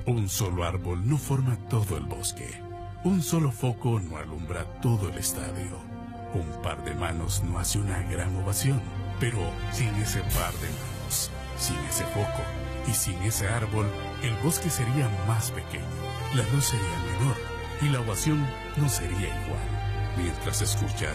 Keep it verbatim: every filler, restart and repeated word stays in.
Un solo árbol no forma todo el bosque. Un solo foco no alumbra todo el estadio. Un par de manos no hace una gran ovación. Pero sin ese par de manos, sin ese foco y sin ese árbol, el bosque sería más pequeño, la luz sería menor y la ovación no sería igual. Mientras escuchas